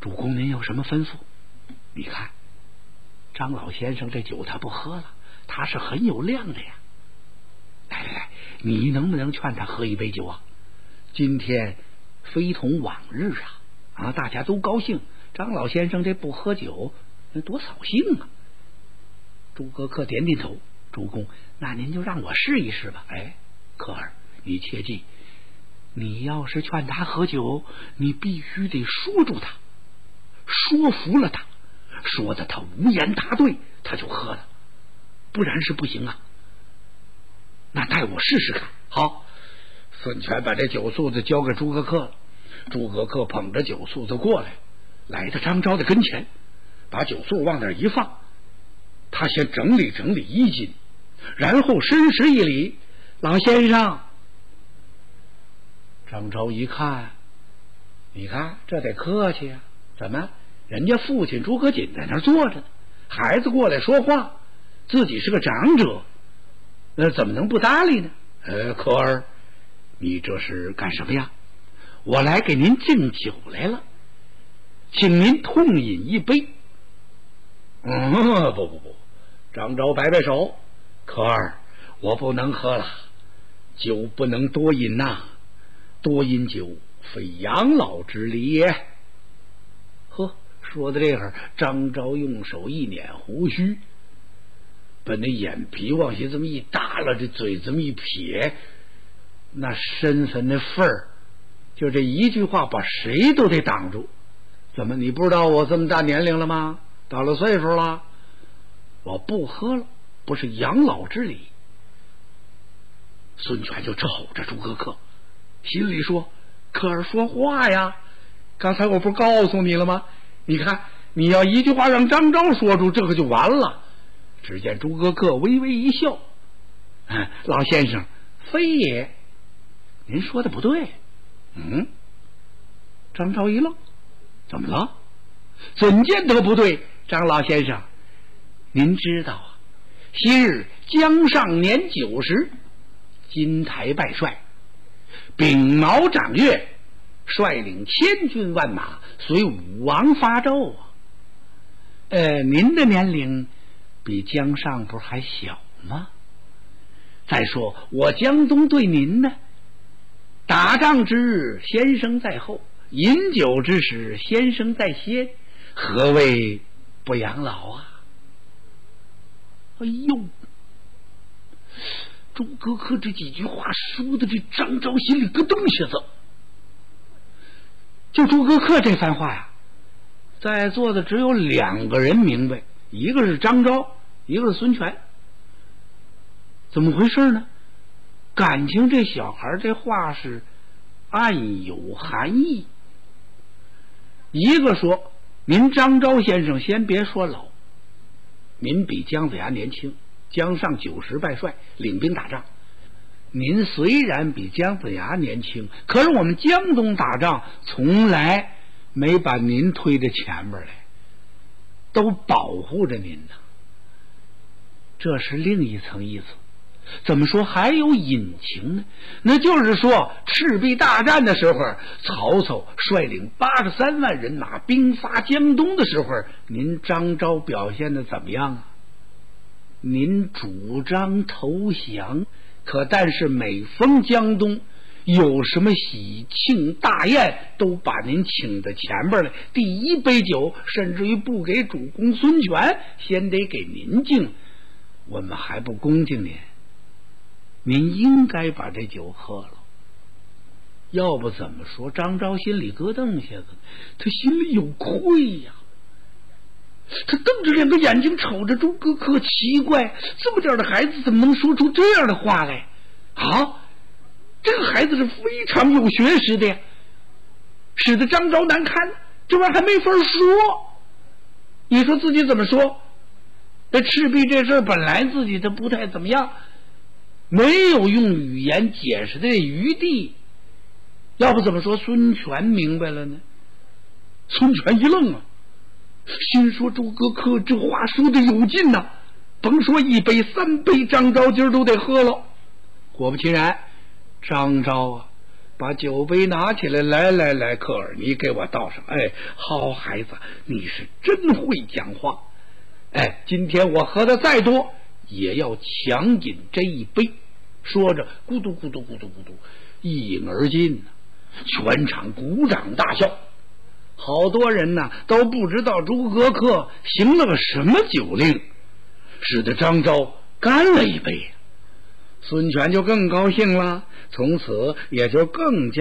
主公您有什么吩咐？你看张老先生这酒他不喝了，他是很有量的呀。来，你能不能劝他喝一杯酒啊？今天非同往日啊，大家都高兴，张老先生这不喝酒那多扫兴啊。朱格克点点头，主公，那您就让我试一试吧。哎，科尔，你切记，你要是劝他喝酒，你必须得说住他，说服了他，说的他无言答对，他就喝了，不然是不行啊。那带我试试看。好，孙权把这酒宿子交给朱格克了。朱格克捧着酒宿子过来，来到张昭的跟前，把酒宿往那儿一放，他先整理整理衣襟，然后深施一礼，老先生。张昭一看，你看这得客气啊，怎么人家父亲诸葛瑾在那儿坐着呢，孩子过来说话，自己是个长者，怎么能不搭理呢？科儿，你这是干什么呀？我来给您敬酒来了，请您痛饮一杯。不，张昭摆摆手，科儿，我不能喝了，酒不能多饮呐，多饮酒非养老之礼也。呵，说到这会儿，张昭用手一捻胡须，把那眼皮往下这么一耷拉，这嘴这么一撇，那身份那份儿，就这一句话把谁都得挡住。怎么你不知道我这么大年龄了吗？到了岁数了，我不喝了，不是养老之礼。孙权就瞅着朱格克，心里说，科儿说话呀，刚才我不是告诉你了吗？你看你要一句话让张昭说住，这个就完了。只见朱格克微微一笑，老先生，非也，您说的不对。张昭一愣，怎么了？怎见得不对？张老先生，您知道啊，昔日姜尚年90，金台拜帅，丙卯长月，率领千军万马随武王发纣啊。您的年龄比姜尚不是还小吗？再说我江东对您呢，打仗之日先生在后，饮酒之时先生在先，何谓不养老啊？哎呦，朱格克这几句话说的这张昭心里咯噔一下子。就朱格克这番话呀，在座的只有2个人明白，一个是张昭，一个是孙权。怎么回事呢？感情这小孩这话是暗有含义。一个说，您张昭先生先别说老，您比姜子牙年轻，姜尚90拜帅，领兵打仗。您虽然比姜子牙年轻，可是我们江东打仗从来没把您推到前面来，都保护着您呢。这是另一层意思。怎么说还有隐情呢？那就是说赤壁大战的时候，曹操率领83万人马兵发江东的时候，您张昭表现的怎么样啊？您主张投降，可但是每逢江东有什么喜庆大宴，都把您请到前边来，第一杯酒甚至于不给主公孙权，先得给您敬，我们还不恭敬您，您应该把这酒喝了。要不怎么说张昭心里咯噔一下子，他心里有愧呀。他瞪着2个眼睛瞅着朱格克，奇怪，这么点的孩子怎么能说出这样的话来啊？这个孩子是非常有学识的呀，使得张昭难堪，这玩意儿还没法说。你说自己怎么说？这赤壁这事儿本来自己的不太怎么样，没有用语言解释的余地，要不怎么说孙权明白了呢？孙权一愣啊，心说朱格克这话说的有劲呐，甭说1杯3杯，张昭今儿都得喝了。果不其然，张昭啊把酒杯拿起来，来，科尔，你给我倒上。哎，好孩子，你是真会讲话。哎，今天我喝的再多，也要强饮这一杯。说着，咕嘟咕嘟咕嘟咕嘟，一饮而尽。全场鼓掌大笑。好多人呢都不知道诸葛恪行了个什么酒令，使得张昭干了一杯。孙权就更高兴了，从此也就更加